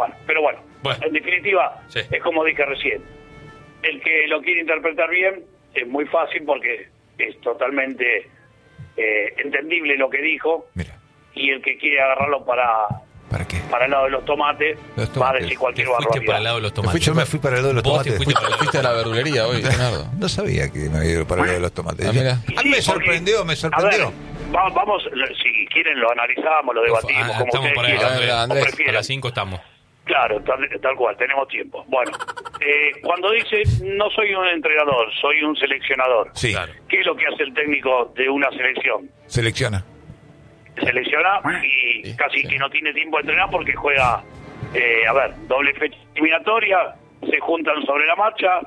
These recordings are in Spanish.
Bueno, en definitiva, es como dije recién. El que lo quiere interpretar bien es muy fácil porque es totalmente entendible lo que dijo. Mira. Y el que quiere agarrarlo ¿Para qué? para el lado de los tomates, va a decir cualquier barbaridad. Para el lado de los tomates. Yo me fui para el lado de los tomates. Fuiste a la verdulería hoy, Leonardo. No sabía que me había ido para el lado de los tomates. Ah, mira. A mí me sorprendió. A ver, vamos, si quieren lo analizamos, lo debatimos, como estamos ustedes por ahí, quieran. Andrés, a las 5 estamos. Claro, tal cual, tenemos tiempo. Bueno, cuando dice no soy un entrenador, soy un seleccionador. Sí. Claro. ¿Qué es lo que hace el técnico de una selección? Selecciona. Selecciona y casi que no tiene tiempo de entrenar porque juega, doble fecha eliminatoria, se juntan sobre la marcha,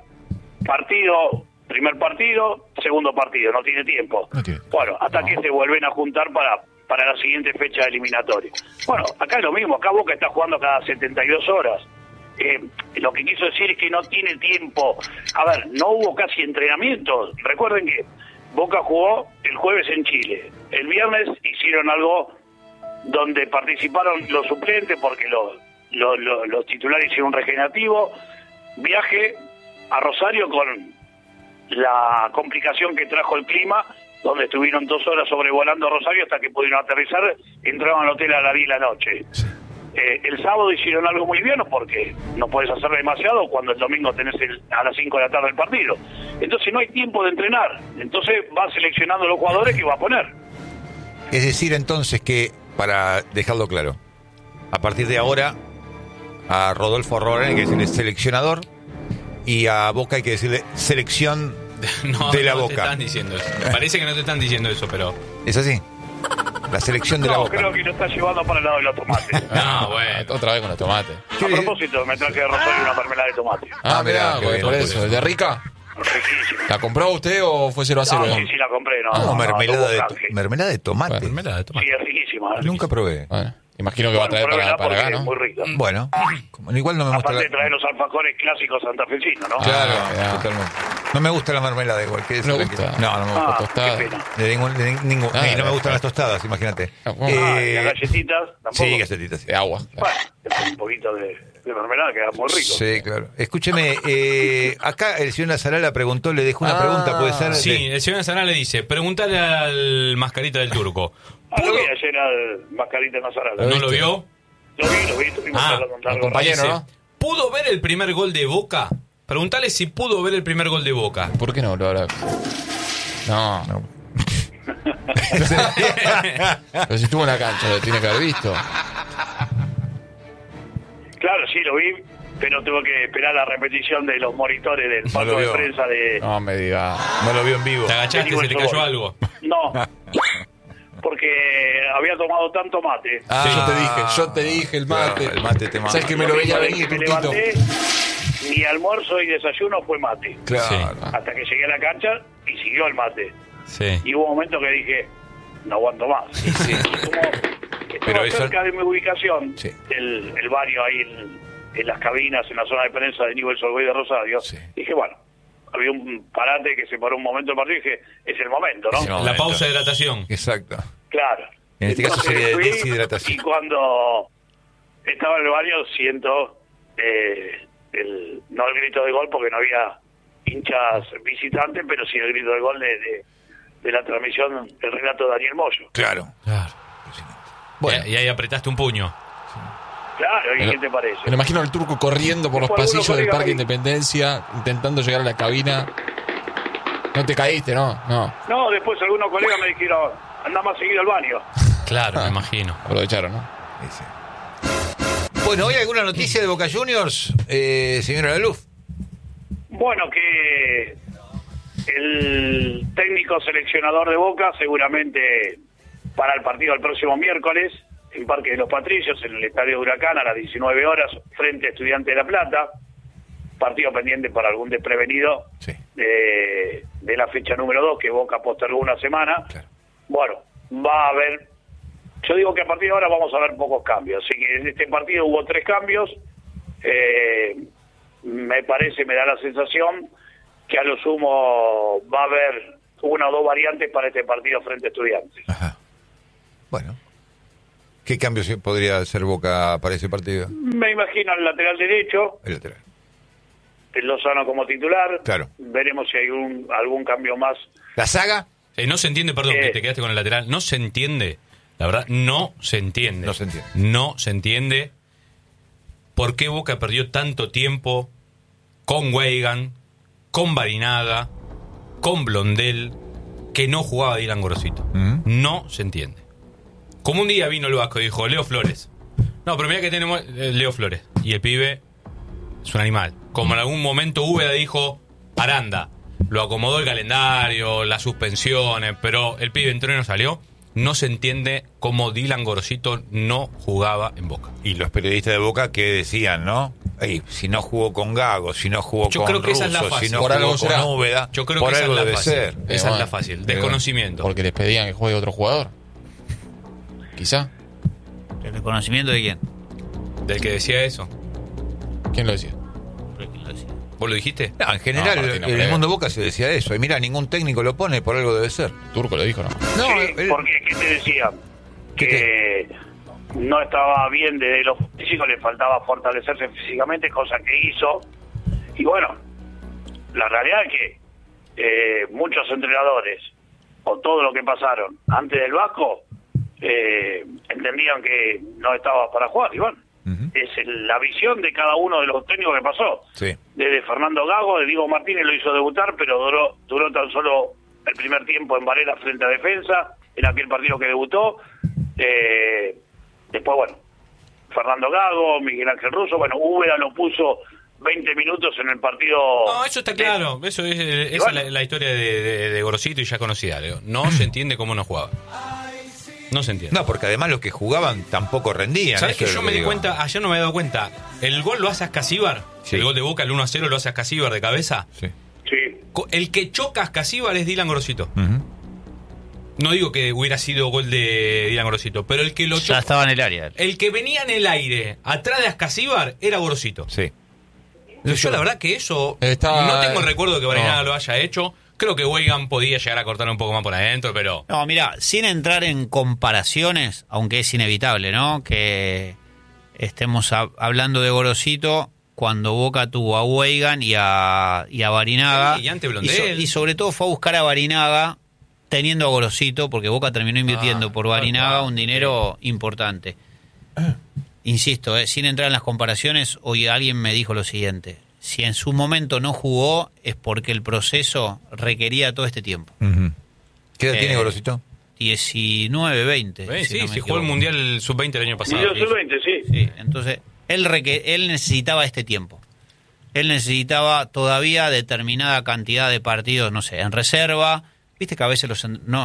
primer partido, segundo partido, no tiene tiempo. Bueno, hasta que se vuelven a juntar para la siguiente fecha eliminatoria. Bueno, acá es lo mismo, acá Boca está jugando cada 72 horas. Lo que quiso decir es que no tiene tiempo. A ver, no hubo casi entrenamientos. Recuerden que Boca jugó el jueves en Chile. El viernes hicieron algo donde participaron los suplentes porque los titulares hicieron un regenerativo. Viaje a Rosario con la complicación que trajo el clima, donde estuvieron 2 horas sobrevolando Rosario hasta que pudieron aterrizar, entraban al hotel a las 10 de la noche. El sábado hicieron algo muy liviano porque no puedes hacer demasiado cuando el domingo tenés a las 5 de la tarde el partido. Entonces no hay tiempo de entrenar. Entonces va seleccionando los jugadores que va a poner. Es decir, entonces que, para dejarlo claro, a partir de ahora, a Rodolfo Roldán hay que decirle seleccionador y a Boca hay que decirle selección de la Boca. No te están diciendo eso. Parece que no te están diciendo eso, pero... ¿Es así? La selección de la Boca. Creo que lo está llevando para el lado de los tomates. No, bueno. Otra vez con los tomates. A propósito, me traje de Rosario una mermelada de tomate. Mirá, qué bien, por eso. ¿De rica? Riquísima. ¿La compró usted o fue 0-0? No, sí, la compré. No, mermelada de tomate. Bueno, mermelada de tomate. Sí, es riquísima. Nunca probé. Bueno, imagino que va a traer para acá, ¿no? Es muy rica. Bueno, igual no me gusta Aparte de traer los alfajores clásicos santafesinos, ¿no? Claro, ya. Totalmente. No me gusta la mermelada igual. Que ¿No me gusta? No me gusta. Tostada. Qué pena. De ningún, y no me gustan las tostadas, imagínate. ¿Y las galletitas tampoco? Sí, galletitas. Sí. De agua. Bueno, es un poquito de mermelada, queda muy rico. Sí, claro. Escúcheme, acá el señor Nazarala preguntó, le dejó una pregunta, ¿puede ser? Sí, el señor Nazarala le dice, preguntale al Mascarita del Turco. Lo vi ayer al Mascarita Nazarala. ¿No lo vio? Lo vi, tuvimos hablando un largo compañero, rato. ¿no? ¿Pudo ver el primer gol de Boca? Preguntale si pudo ver el primer gol de Boca. ¿Por qué no lo habrá? No. Pero si estuvo en la cancha, lo tiene que haber visto. Claro, sí, lo vi, pero tuve que esperar la repetición de los monitores del palco de prensa de... No me diga. No lo vio en vivo. ¿Te agachaste? ¿Se te cayó algo? No, porque había tomado tanto mate. Yo te dije el mate. Claro, el mate te mata. ¿Sabes que me lo veía venir, Me Turquito? levanté, mi almuerzo y desayuno fue mate. Claro. Sí. Hasta que llegué a la cancha y siguió el mate. Sí. Y hubo un momento que dije, no aguanto más. Sí. Y como Pero estaba eso- cerca de mi ubicación, Sí. el baño ahí en las cabinas, en la zona de prensa de Newell's Old Boys de Rosario, Sí. dije, bueno, había un parate que se paró un momento del partido y dije, es el momento, ¿no? Es el La momento. pausa de hidratación. Exacto. Claro. En este caso Entonces sería de fui, deshidratación. Y cuando estaba en el baño siento no el grito de gol porque no había hinchas visitantes, pero sí el grito de gol de la transmisión del relato de Daniel Moyo. Claro. Claro. Bueno. Y ahí apretaste un puño. Claro, ¿y qué te parece? Me lo imagino al Turco corriendo por los Después pasillos algunos del Parque colegas Independencia, intentando llegar a la cabina. No te caíste, ¿no? No. No, después algunos colegas me dijeron, anda más seguido al baño. Claro, me imagino. Aprovecharon, ¿no? Sí, sí. Bueno, ¿hoy alguna noticia de Boca Juniors, señora Laluf? Bueno, que el técnico seleccionador de Boca seguramente para el partido del próximo miércoles en Parque de los Patricios, en el Estadio de Huracán, a las 19 horas, frente a Estudiantes de La Plata, partido pendiente para algún desprevenido Sí. de la fecha número 2, que Boca postergó una semana. Claro. Bueno, va a haber, yo digo que a partir de ahora vamos a ver pocos cambios, así que en este partido hubo 3 cambios, me da la sensación que a lo sumo va a haber 1 o 2 variantes para este partido frente a Estudiantes. Ajá. Bueno. ¿Qué cambio podría hacer Boca para ese partido? Me imagino al lateral derecho, El lateral. el Lozano como titular. Claro. Veremos si hay algún cambio más. ¿La saga? No se entiende, perdón, que te quedaste con el lateral. No se entiende. La verdad, no se entiende. No se entiende. No se entiende por qué Boca perdió tanto tiempo con Weigan, con Barinaga, con Blondel, que no jugaba Dylan Gorosito. No se entiende. Como un día vino el Vasco y dijo, Leo Flores. No, pero mira que tenemos Leo Flores. Y el pibe es un animal. Como en algún momento Úbeda dijo, Aranda. Lo acomodó el calendario, las suspensiones, pero el pibe entró y no salió. No se entiende cómo Dylan Gorosito no jugaba en Boca. Y los periodistas de Boca que decían, ¿no? Ey, si no jugó con Gago, si no jugó Yo con creo que esa es la Russo, fácil. si no Por algo jugó con será. Úbeda, Yo creo por que esa algo es la debe fácil. ser. Esa es la fácil. Desconocimiento. Porque les pedían que juegue otro jugador. Quizá. ¿El reconocimiento de quién? Del que decía eso. ¿Quién lo decía? ¿Quién lo decía? ¿Vos lo dijiste? No, en general, No, Martín, en el mundo Boca se decía eso. Y mira, ningún técnico lo pone, por algo debe ser. Turco lo dijo, ¿no? No, Sí, porque, ¿qué te decía? Que no estaba bien de lo físico, le faltaba fortalecerse físicamente, cosa que hizo. Y bueno, la realidad es que muchos entrenadores, o todo lo que pasaron antes del Vasco, entendían que no estaba para jugar. Y bueno, es la visión de cada uno de los técnicos que pasó. Sí. Desde Fernando Gago, de Diego Martínez, lo hizo debutar, pero duró tan solo el primer tiempo en Varela frente a Defensa, en aquel partido que debutó. Después, bueno, Fernando Gago, Miguel Ángel Russo, bueno, Úbeda lo puso 20 minutos en el partido. No, eso está claro. Eso es, esa bueno. es la historia de Gorosito y ya conocida, Leo. No se entiende cómo no jugaba. No se entiende. No, porque además los que jugaban tampoco rendían. ¿Sabes eso que es yo lo me di digo. cuenta? Ayer no me había dado cuenta. El gol lo hace Ascasíbar. Sí. El gol de Boca, el 1-0, lo hace Ascasíbar de cabeza. Sí. Sí, El que choca a Ascasíbar es Dylan Gorosito. Ujú. No digo que hubiera sido gol de Dylan Gorosito, pero el que lo Ya choca, estaba en el área. el que venía en el aire atrás de Ascasíbar era Gorosito. Sí. Yo la verdad que eso Está- no tengo el recuerdo de que Barinaga no. lo haya hecho. Creo que Weigan podía llegar a cortar un poco más por adentro, pero No, mira, sin entrar en comparaciones, aunque es inevitable, ¿no? Que estemos hablando de Gorosito cuando Boca tuvo a Weigan y a Barinaga. Sí, y ante Blondel. Y sobre todo fue a buscar a Barinaga teniendo a Gorosito, porque Boca terminó invirtiendo por Barinaga un dinero importante. Insisto, sin entrar en las comparaciones, hoy alguien me dijo lo siguiente: si en su momento no jugó es porque el proceso requería todo este tiempo. Ujú. ¿Qué edad tiene Eh, Gorosito? 19, 20. sí, no me si jugó el equivoco. Mundial Sub-20 el año pasado. Mundial Sub-20, sí. Sí, entonces él necesitaba este tiempo. Él necesitaba todavía determinada cantidad de partidos, no sé, en reserva. Viste que a veces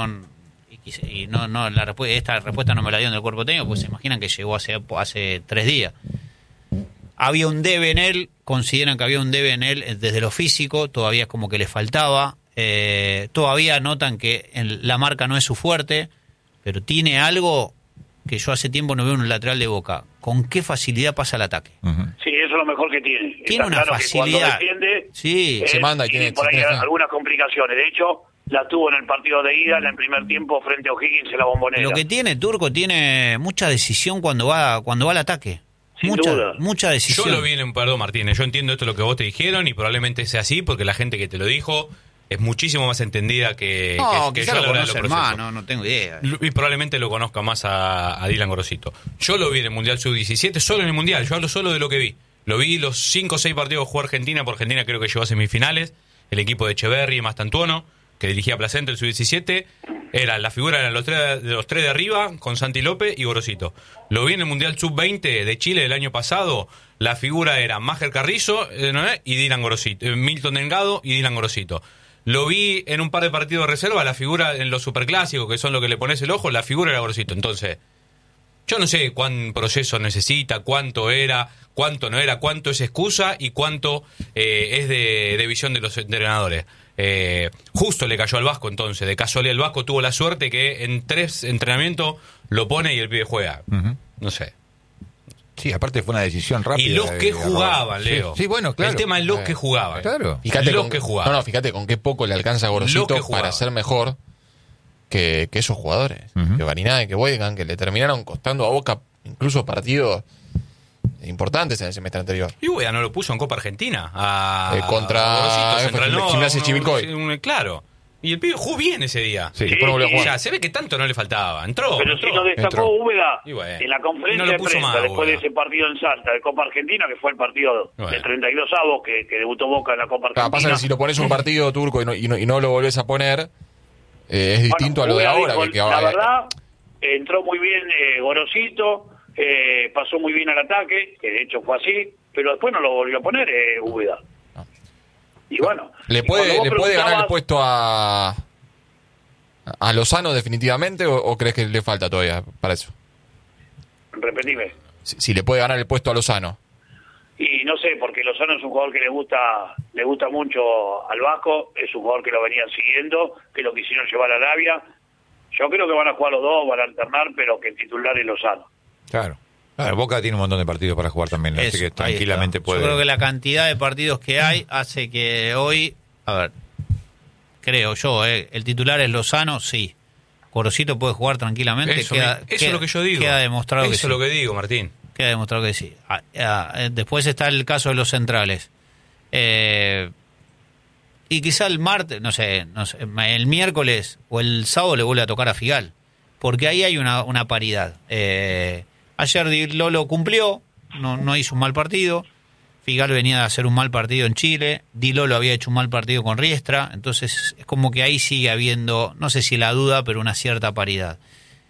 esta respuesta no me la dieron del cuerpo técnico, pues se imaginan que llegó hace 3 días. Había un debe en él, consideran que había un debe en él desde lo físico, todavía es como que le faltaba. Todavía notan que la marca no es su fuerte, pero tiene algo que yo hace tiempo no veo en un lateral de Boca. ¿Con qué facilidad pasa el ataque? Ujú. Sí, eso es lo mejor que tiene. Tiene Está una claro que facilidad. cuando defiende, Sí, se manda y tiene tiene- por ahí tiene fe. algunas complicaciones. De hecho, la tuvo en el partido de ida, en el primer tiempo, frente a O'Higgins en la Bombonera. lo que tiene Turco tiene mucha decisión cuando va al ataque. Sin duda. Mucha decisión. Yo lo vi en perdón, Martínez. Yo entiendo esto lo que vos te dijeron y probablemente sea así porque la gente que te lo dijo es muchísimo más entendida que quizá yo a lo la hora de conoce los más, procesos. no tengo idea. Y probablemente lo conozca más a Dylan Gorosito. Yo lo vi en el Mundial Sub-17, solo en el Mundial. Yo hablo solo de lo que vi. Lo vi los 5 o 6 partidos que jugó Argentina. Por Argentina creo que llegó a semifinales. El equipo de Echeverri y Mastantuono, que dirigía Placenta, el Sub-17. La figura eran los tres de arriba, con Santi López y Gorosito. Lo vi en el Mundial Sub-20 de Chile del año pasado. La figura era Máger Carrizo y Dylan Gorosito. Milton Delgado y Dylan Gorosito. Lo vi en un par de partidos de reserva, la figura en los superclásicos, que son lo que le pones el ojo, la figura era Gorosito. Entonces, yo no sé cuán proceso necesita, cuánto era, cuánto no era, cuánto es excusa y cuánto es de visión de los entrenadores. Justo le cayó al Vasco entonces, de casualidad el Vasco tuvo la suerte que en 3 entrenamientos lo pone y el pibe juega. Ujú. No sé. Sí, aparte fue una decisión rápida. Y los que de jugaban, Sí. Leo. Sí, bueno, claro. El tema es los que jugaban. Claro. Fíjate Los con, que jugaban. fíjate con qué poco le alcanza a Los Gorosito que jugaban. para ser mejor. que esos jugadores. Ujú. Que Varinade, que Weigand, que le terminaron costando a Boca incluso partidos importantes en el semestre anterior. Y Ueda no lo puso en Copa Argentina. Contra Gorosito, Central Nova, Gimnasia Chivilcoy. claro. Y el pibe jugó bien ese día. Sí. Después no volvió a jugar. Ya, se ve que tanto no le faltaba. Entró. Pero entró. si lo destacó entró. Úbeda Y bueno, en la conferencia no lo de puso prensa más, después de Úbeda. ese partido en Salta de Copa Argentina, que fue el partido Bueno. del 32avo que debutó Boca en la Copa Claro, Argentina. pasa que si lo pones un partido turco y no lo volvés a poner, es distinto Bueno, a lo de Úbeda ahora. dijo, que la ahora verdad, entró muy bien Gorosito, pasó muy bien al ataque, que de hecho fue así, pero después no lo volvió a poner Úbeda. Y bueno, ¿Le y cuando puede vos ganar el preguntabas- puesto a Lozano definitivamente o crees que le falta todavía para eso? Repetime. Si le puede ganar el puesto a Lozano. Y no sé, porque Lozano es un jugador que le gusta mucho al Vasco, es un jugador que lo venían siguiendo, que lo quisieron llevar a Arabia. Yo creo que van a jugar los dos, van a alternar, pero que el titular es Lozano. Claro. Claro, Boca tiene un montón de partidos para jugar también, así Eso, que ahí tranquilamente está. puede. Yo creo que la cantidad de partidos que hay hace que hoy, a ver, creo yo, el titular es Lozano, sí. Gorosito puede jugar tranquilamente. Eso es lo que yo digo. Queda demostrado Eso que es sí. lo que digo, Martín. Queda demostrado que sí. Después está el caso de los centrales. Y quizá el martes, no sé, el miércoles o el sábado le vuelve a tocar a Figal. Porque ahí hay una paridad. Ayer Di Lolo cumplió, no hizo un mal partido. Figal venía de hacer un mal partido en Chile. Di Lolo había hecho un mal partido con Riestra. Entonces es como que ahí sigue habiendo, no sé si la duda, pero una cierta paridad.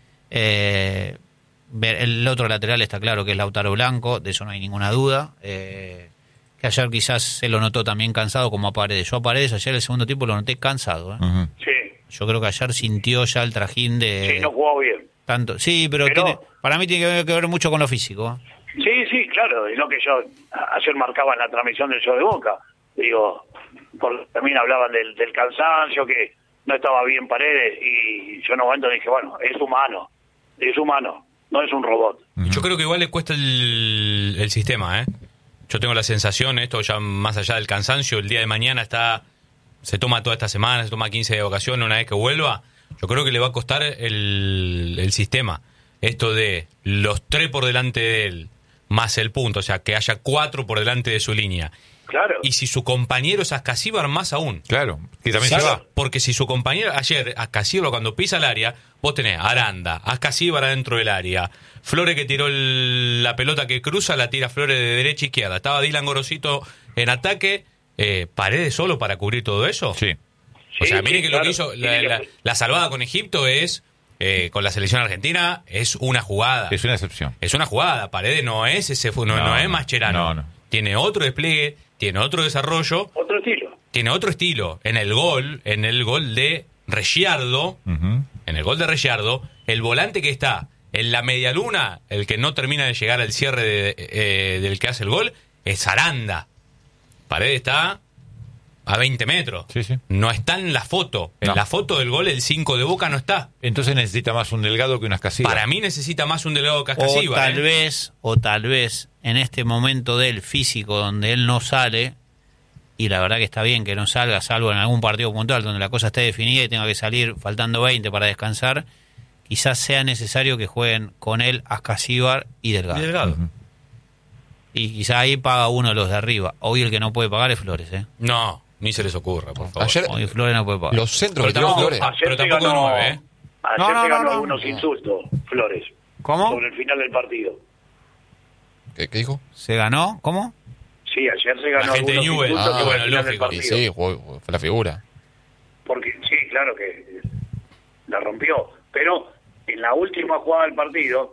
El otro lateral está claro que es Lautaro Blanco, de eso no hay ninguna duda. Que ayer quizás se lo notó también cansado como a Paredes. Yo a Paredes ayer el segundo tiempo lo noté cansado. Ujú. Sí, Yo creo que ayer sintió ya el trajín de... sí, no jugó bien. tanto. Sí, pero para mí tiene que ver mucho con lo físico. Sí, sí, claro, es lo que yo ayer marcaba en la transmisión del show de Boca. Digo, también hablaban del cansancio, que no estaba bien Paredes, y yo en un momento dije, bueno, es humano, no es un robot. Yo creo que igual le cuesta el sistema, ¿eh? Yo tengo la sensación, esto ya más allá del cansancio, el día de mañana se toma toda esta semana, se toma 15 de vacaciones una vez que vuelva. Yo creo que le va a costar el sistema. Esto de los 3 por delante de él, más el punto, o sea, que haya 4 por delante de su línea. Claro. Y si su compañero es Ascasíbar, más aún. Claro, que también ¿Sabes? se va. Porque si su compañero, ayer, Ascasíbar, cuando pisa el área, vos tenés Aranda, Ascasíbar adentro del área, Flores que tiró la pelota que cruza, la tira Flores de derecha a izquierda. Estaba Dylan Gorosito en ataque, Paredes solo para cubrir todo eso. Sí. O sea, Sí, miren sí, que lo que claro. hizo la salvada con Egipto es, con la selección argentina, es una jugada. Es una excepción. Es una jugada. Paredes no es no es Mascherano. No. Tiene otro despliegue, tiene otro desarrollo, Otro estilo. tiene otro estilo. En el gol de Reggiardo, Ujú. en el gol de Reggiardo, el volante que está en la medialuna, el que no termina de llegar al cierre del que hace el gol, es Aranda. Paredes está a 20 metros. Sí, sí. No está en la foto. En No. la foto del gol, el 5 de Boca no está. Entonces necesita más un Delgado que unas casillas. Para mí necesita más un delegado O Cascasíbar. tal vez en este momento del físico donde él no sale, y la verdad que está bien que no salga, salvo en algún partido puntual donde la cosa esté definida y tenga que salir faltando 20 para descansar, quizás sea necesario que jueguen con él Ascasíbar y Delgado. Delgado. Ujú. Y quizás ahí paga uno de los de arriba. Hoy el que no puede pagar es Flores, ¿eh? No, ni se les ocurra, por favor. Ayer Hoy Flores no puede pagar. los centros que Pero tiró tampoco- Flores. pero tampoco de 9, ¿eh? Ayer No, no, se ganó no, no. algunos insultos, Flores, ¿Cómo? sobre el final del partido. ¿Qué dijo? ¿Se ganó? ¿Cómo? Sí, ayer se ganó La gente de algunos Newell's. insultos Ah, sobre bueno, el final lógico. del Y partido. sí, fue la figura. Porque sí, claro que la rompió. Pero en la última jugada del partido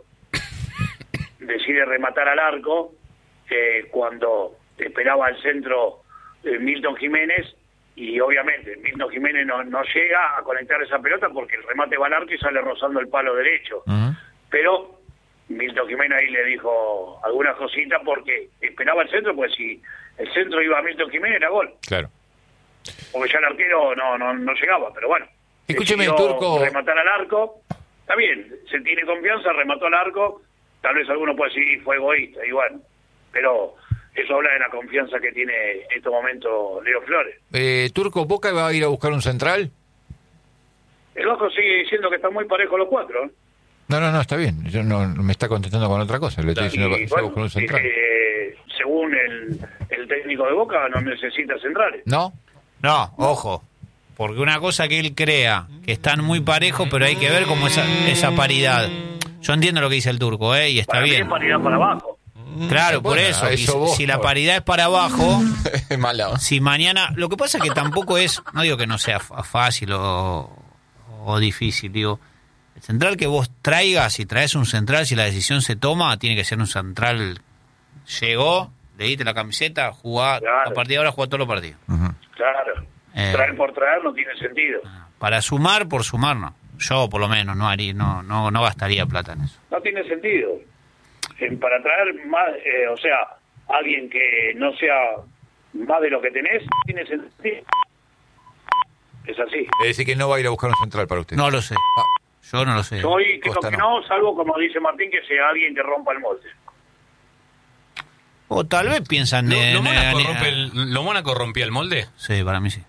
decide rematar al arco cuando esperaba el centro Milton Jiménez, y obviamente Milton Jiménez no llega a conectar esa pelota porque el remate va al arco y sale rozando el palo derecho. Ujú. Pero Milton Jiménez ahí le dijo alguna cosita porque esperaba el centro, pues si el centro iba a Milton Jiménez era gol, Claro. porque ya el arquero no llegaba, pero bueno. Escúcheme, decidió Turco. rematar al arco, está bien, se tiene confianza, remató al arco, tal vez alguno puede decir fue egoísta, y bueno, pero eso habla de la confianza que tiene en estos momentos Leo Flores. Turco, ¿Boca va a ir a buscar un central? El El Vasco sigue diciendo que están muy parejos los 4. ¿eh? No, está bien. Yo no me está contestando con otra cosa. Le estoy diciendo Y, que bueno, con un central. según el técnico de Boca, no necesita centrales. ¿No? No, ojo. Porque una cosa que él crea, que están muy parejos, pero hay que ver cómo esa paridad. Yo entiendo lo que dice el Turco, y está Para mí bien. es paridad para abajo. Claro, por Bueno, eso. a eso vos, si la ahora. paridad es para abajo, Es mala. si mañana... Lo que pasa es que tampoco es... No digo que no sea fácil o difícil, digo... El central que vos traigas, si traes un central, si la decisión se toma, tiene que ser un central... Llegó, le diste la camiseta, jugá, Claro. a partir de ahora jugá todos los partidos. Ujú. Claro. Traer por traer no tiene sentido. Para sumar, por sumar, no. Yo, por lo menos, no haría, no gastaría plata en eso. No tiene sentido. Para traer más, o sea, alguien que no sea más de lo que tenés, tiene sentido. Es así. Es decir, que no va a ir a buscar un central para usted. No lo sé. Yo no lo sé. Yo hoy creo Costa que no. no, salvo como dice Martín, que sea alguien que rompa el molde. O tal vez piensan... ¿Lo Mónaco rompía el molde? Sí, para mí sí.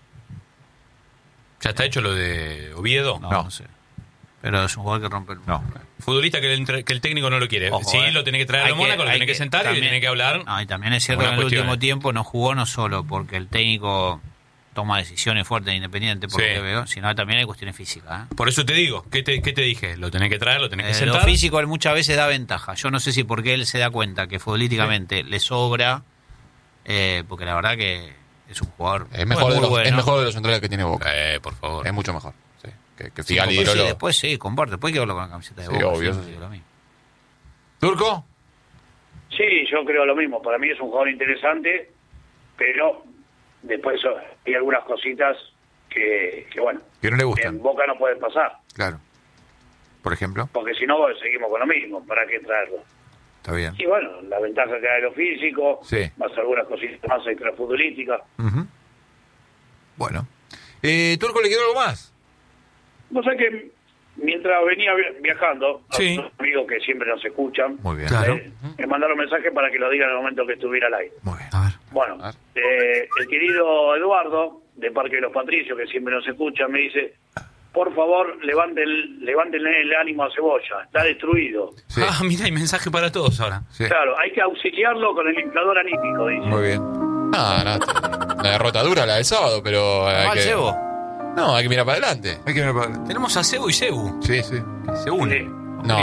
¿Ya está hecho lo de Oviedo? No sé. Pero es un jugador que rompe el... No. Futbolista que el técnico no lo quiere. Ojo, sí, lo tiene que traer a Hay Mónaco, lo hay tiene que sentar y también- le tiene que hablar. No, y también es cierto que en el algunas último cuestiones. tiempo no jugó no solo porque el técnico toma decisiones fuertes e independientes, por Sí. lo que veo, sino también hay cuestiones físicas. Por eso te digo, ¿qué te dije? Lo tenés que traer, lo tenés que Lo sentar. físico él muchas veces da ventaja. Yo no sé si porque él se da cuenta que futbolísticamente le sobra, porque la verdad que es un jugador Es mejor, muy bueno. es mejor de los centrales que tiene Boca. Por favor. Es mucho mejor. Sí. Que Sí, Figali y después, Lolo. después sí, comparte. Después hay que verlo con la camiseta de Sí, Boca. obvio, sí, eso sí. digo lo mismo. ¿Turco? Sí, yo creo lo mismo. Para mí es un jugador interesante, pero después hay algunas cositas que bueno, Que no le en gustan. Boca no pueden pasar. Claro. Por ejemplo. Porque si no, seguimos con lo mismo. ¿Para qué traerlo? Está bien. Y bueno, la ventaja que hay de lo físico, Sí. más algunas cositas más extrafutbolísticas. Ujú. Bueno. ¿Turco le quedó algo más? Vos sabés que mientras venía viajando, Sí. a unos amigos que siempre nos escuchan, Muy bien. Claro. me mandaron mensaje para que lo digan en el momento que estuviera al aire. Muy bien. A ver. Bueno, A ver. el querido Eduardo, de Parque de los Patricios, que siempre nos escucha, me dice, por favor, levántenle el ánimo a Cebolla, está destruido. Sí. Ah, mira, hay mensaje para todos ahora. Sí. Claro, hay que auxiliarlo con el inflador anímico, dice. Muy bien. No, la derrota dura la del sábado, pero hay Mal que... Cebo. No, hay que mirar para adelante. Hay que mirar para- Tenemos a Cebu y Cebu. Sí, sí. Que se unen. Sí.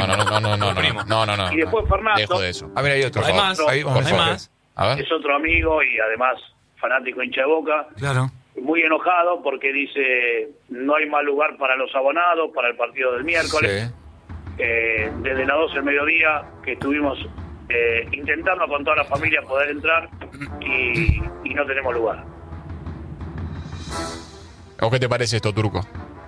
No. Y después Fernando. Dejo de eso. A ver, hay otro. Hay más. Ahí vamos a Hay ver. más. A ver. Es otro amigo y además fanático hincha de Boca, Claro. muy enojado porque dice no hay más lugar para los abonados para el partido del miércoles. Sí. Desde las 12 del mediodía que estuvimos intentando con toda la familia poder entrar y no tenemos lugar. ¿O qué te parece esto, Turco?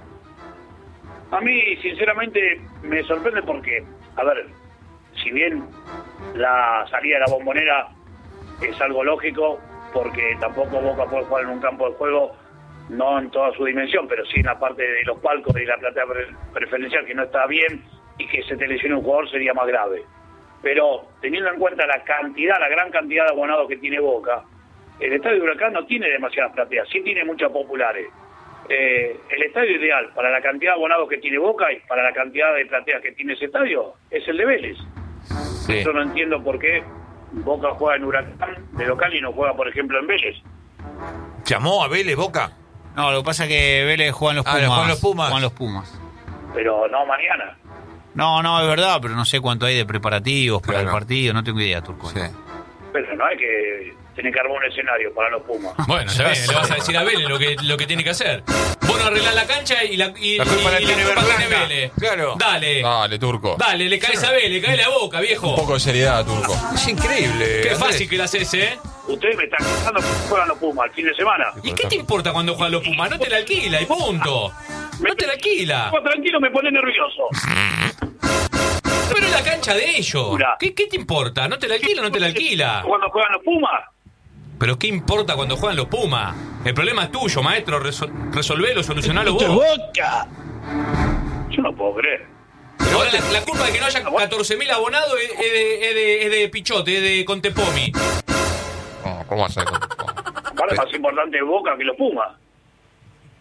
A mí, sinceramente, me sorprende porque, a ver, si bien la salida de la Bombonera es algo lógico, porque tampoco Boca puede jugar en un campo de juego, no en toda su dimensión, pero sí en la parte de los palcos y la platea preferencial que no está bien y que se te lesione un jugador sería más grave. Pero teniendo en cuenta la gran cantidad de abonados que tiene Boca, el estadio de Huracán no tiene demasiadas plateas, sí tiene muchas populares. El estadio ideal para la cantidad de abonados que tiene Boca y para la cantidad de plateas que tiene ese estadio es el de Vélez. Sí. Yo no entiendo por qué Boca juega en Huracán de local y no juega, por ejemplo, en Vélez. ¿Llamó a Vélez Boca? No, lo que pasa es que Vélez juegan los Ah, Pumas. juegan los Pumas. Juegan los Pumas. Pero no mañana. No, es verdad, pero no sé cuánto hay de preparativos para Claro. el partido. No tengo idea, Turco. Sí. Pero no hay que tener que armar un escenario para los Pumas. Bueno, está bien, le vas a decir a Vélez lo que tiene que hacer. Vos no arreglás la cancha y la culpa la tiene Berlanga. Vélez. Claro. Dale. Dale, Turco. Dale, le caes a Vélez, cae la boca, viejo. Un poco de seriedad, Turco. Es increíble. Qué Andrés. fácil que la haces, ¿eh? Ustedes me están contando que juegan los Pumas el fin de semana. ¿Y qué te importa cuando juegan los Pumas? No te la alquila y punto. No te la alquila. Tranquilo, me pone nervioso. Pero es la cancha de ellos. Mira. ¿Qué te importa? ¿No te la alquila o no te la alquila? Cuando juegan los Pumas, Pero ¿qué importa cuando juegan los Pumas? El problema es tuyo, maestro. Resolvelo, solucionalo vos. Boca. Yo no puedo creer. Ahora la culpa de que no haya 14.000 abonados es de Pichote, es de Contepomi. No, ¿cómo hacer? Ahora es más importante Boca que los Pumas.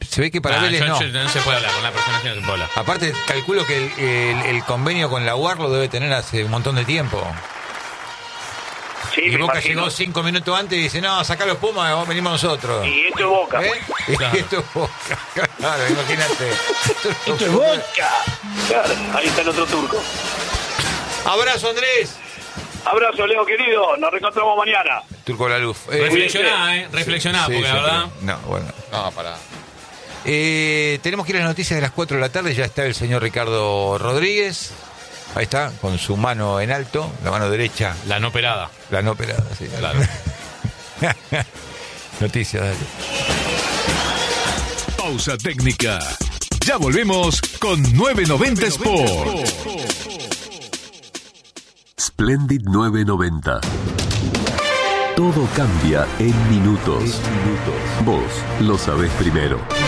Se ve que para Vélez no. No se puede hablar, con la persona así no se puede hablar. Aparte, calculo que el convenio con la UAR lo debe tener hace un montón de tiempo. Sí, Y me Boca imagino. llegó 5 minutos antes y dice, no, sacá los Pumas, venimos nosotros. Y esto es Boca. ¿Eh? Claro. Y esto es Boca. Claro, imagínate. Esto es Boca. Claro, ahí está el otro turco. Abrazo, Andrés. Abrazo, Leo querido. Nos reencontramos mañana. Turco La Luz. Reflexioná, reflexioná, sí, porque sí, la verdad... No, bueno. No, pará. Tenemos que ir a las noticias de las 4 de la tarde. Ya está el señor Ricardo Rodríguez. Ahí está, con su mano en alto, la mano derecha, La no operada. la no operada. Sí, Claro. Noticias, dale. Pausa técnica. Ya volvemos con 990 Sport. Splendid 990. Todo cambia en minutos. Vos lo sabés primero.